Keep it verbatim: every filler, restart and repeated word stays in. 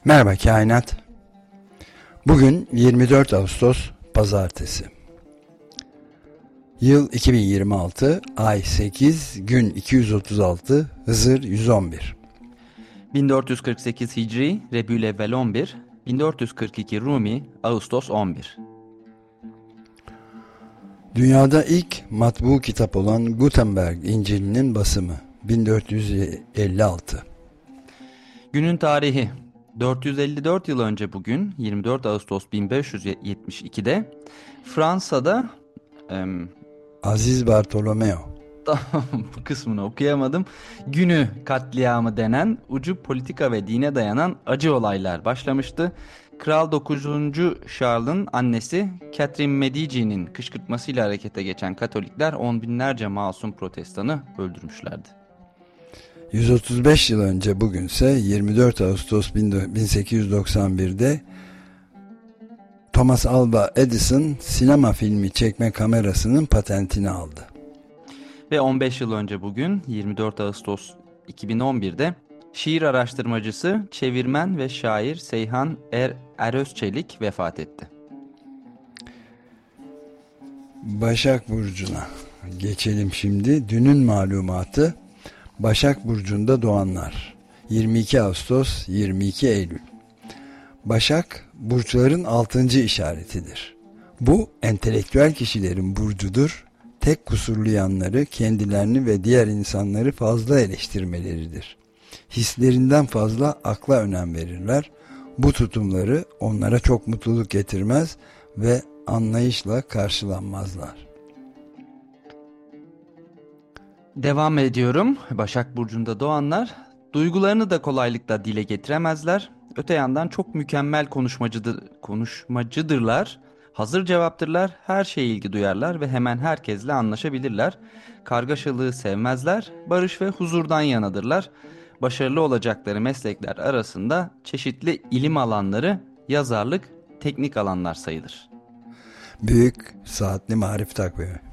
Merhaba Kainat. Bugün yirmi dört Ağustos Pazartesi. Yıl iki bin yirmi altı, ay sekiz, gün iki yüz otuz altı, Hızır yüz on bir. bin dört yüz kırk sekiz Hicri, Rebülevvel on bir, bin dört yüz kırk iki Rumi, Ağustos on bir. Dünyada ilk matbu kitap olan Gutenberg İncil'inin basımı bin dört yüz elli altı. Günün tarihi: dört yüz elli dört yıl önce bugün yirmi dört Ağustos bin beş yüz yetmiş iki'de Fransa'da em, Aziz Bartolomeo bu kısmını okuyamadım. Günü katliamı denen ucu politika ve dine dayanan acı olaylar başlamıştı. Kral dokuzuncu Charles'ın annesi Catherine Medici'nin kışkırtmasıyla harekete geçen Katolikler on binlerce masum protestanı öldürmüşlerdi. yüz otuz beş yıl önce bugünse yirmi dört Ağustos bin sekiz yüz doksan bir'de Thomas Alva Edison sinema filmi çekme kamerasının patentini aldı. Ve on beş yıl önce bugün yirmi dört Ağustos iki bin on bir'de şiir araştırmacısı, çevirmen ve şair Seyhan Er Erözçelik vefat etti. Başak Burcu'na geçelim şimdi. Dünün malumatı: Başak Burcu'nda doğanlar yirmi iki Ağustos yirmi iki Eylül. Başak, burçların altıncı işaretidir. Bu, entelektüel kişilerin burcudur. Tek kusurlu yanları kendilerini ve diğer insanları fazla eleştirmeleridir. Hislerinden fazla akla önem verirler. Bu tutumları onlara çok mutluluk getirmez ve anlayışla karşılanmazlar. Devam ediyorum. Başak Burcu'nda doğanlar duygularını da kolaylıkla dile getiremezler. Öte yandan çok mükemmel konuşmacıdır, konuşmacıdırlar. Hazır cevaptırlar, her şeye ilgi duyarlar ve hemen herkesle anlaşabilirler. Kargaşalığı sevmezler, barış ve huzurdan yanadırlar. Başarılı olacakları meslekler arasında çeşitli ilim alanları, yazarlık, teknik alanlar sayılır. Büyük Saatli Marif Takvimi